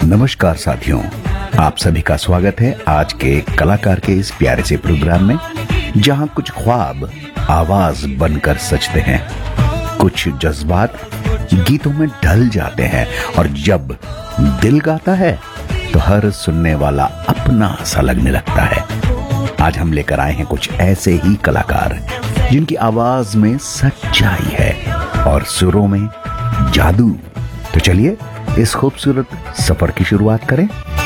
नमस्कार साथियों, आप सभी का स्वागत है आज के कलाकार के इस प्यारे से प्रोग्राम में, जहां कुछ ख्वाब आवाज बनकर सजते हैं, कुछ जज्बात गीतों में ढल जाते हैं और जब दिल गाता है तो हर सुनने वाला अपना सा लगने लगता है। आज हम लेकर आए हैं कुछ ऐसे ही कलाकार जिनकी आवाज में सच्चाई है और सुरों में जादू। तो चलिए इस खूबसूरत सफर की शुरुआत करें।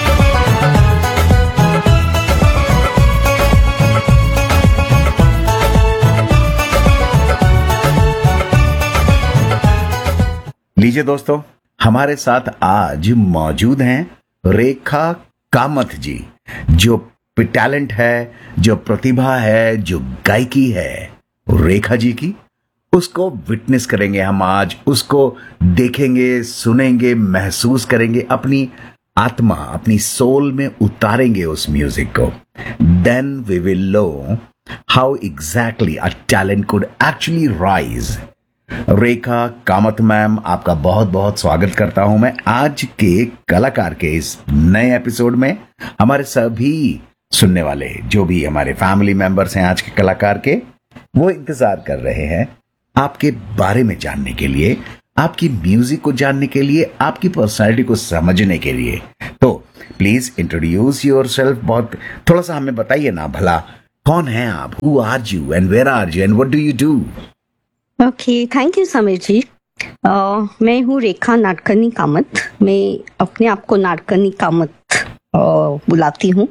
लीजिए दोस्तों, हमारे साथ आज मौजूद हैं रेखा कामत जी, जो टैलेंट है, जो प्रतिभा है, जो गायकी है रेखा जी की, उसको विटनेस करेंगे हम आज, उसको देखेंगे, सुनेंगे, महसूस करेंगे, अपनी आत्मा, अपनी सोल में उतारेंगे उस म्यूजिक को। Then we will know how exactly a talent could actually rise. Rekha Kamat ma'am, आपका बहुत बहुत स्वागत करता हूं मैं आज के कलाकार के इस नए एपिसोड में। हमारे सभी सुनने वाले, जो भी हमारे फैमिली मेंबर्स हैं आज के कलाकार के, वो इंतजार कर रहे हैं आपके बारे में जानने के लिए, आपकी म्यूजिक को जानने के लिए, आपकी पर्सनालिटी को समझने के लिए। तो प्लीज इंट्रोड्यूस योरसेल्फ। बहुत थोड़ा सा हमें बताइए ना भला, कौन हैं आप, who are you and where are you and what do you do? Okay, thank you Sameer जी। मैं हूँ रेखा नाडकर्णी कामत। मैं अपने आप को नाडकर्णी कामत बुलाती हूँ।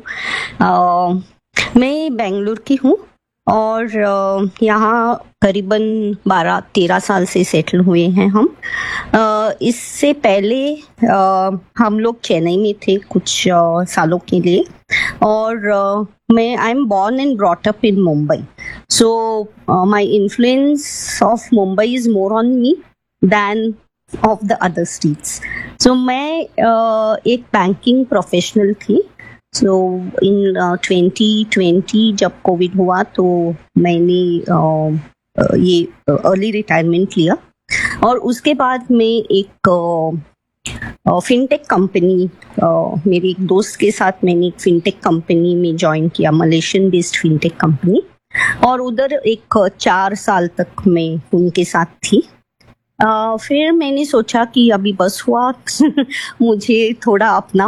मैं बेंगलुरु की हूँ और यहाँ करीबन 12-13 साल से सेटल हुए हैं हम। इससे पहले हम लोग चेन्नई में थे कुछ सालों के लिए, और मैं I am born and brought up in Mumbai, so my influence of Mumbai is more on me then of the other states. सो मैं एक बैंकिंग प्रोफेशनल थी। सो इन 2020 जब कोविड हुआ तो मैंने ये अर्ली रिटायरमेंट लिया, और उसके बाद मैं एक फिनटेक कंपनी, मेरे एक दोस्त के साथ मैंने एक फिनटेक कंपनी में ज्वाइन किया, मलेशियन बेस्ड फिनटेक कंपनी, और उधर एक 4 साल तक मैं उनके साथ थी। फिर मैंने सोचा कि अभी बस हुआ मुझे थोड़ा अपना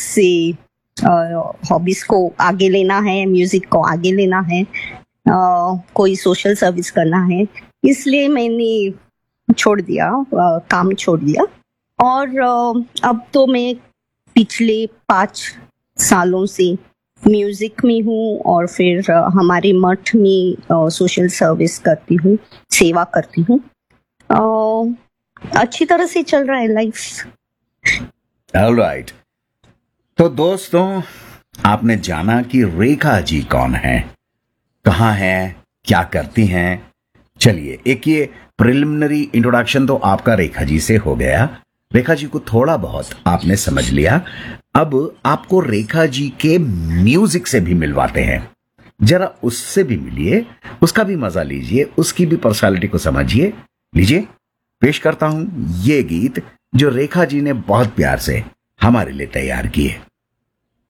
हॉबीज को आगे लेना है, म्यूजिक को आगे लेना है, कोई सोशल सर्विस करना है, इसलिए मैंने छोड़ दिया, काम छोड़ दिया। और अब तो मैं पिछले 5 सालों से म्यूजिक में हूँ, और फिर हमारे मठ में सोशल सर्विस करती हूँ, सेवा करती हूँ। अच्छी तरह से चल रहा है लाइफ। ऑलराइट। तो दोस्तों, आपने जाना कि रेखा जी कौन है, कहाँ हैं, क्या करती हैं। चलिए, एक ये प्रिलिमिनरी इंट्रोडक्शन तो आपका रेखा जी से हो गया, रेखा जी को थोड़ा बहुत आपने समझ लिया। अब आपको रेखा जी के म्यूजिक से भी मिलवाते हैं, जरा उससे भी मिलिए, उसका भी मजा लीजिए, उसकी भी पर्सनालिटी को समझिए। लीजिए, पेश करता हूं ये गीत जो रेखा जी ने बहुत प्यार से हमारे लिए तैयार किए।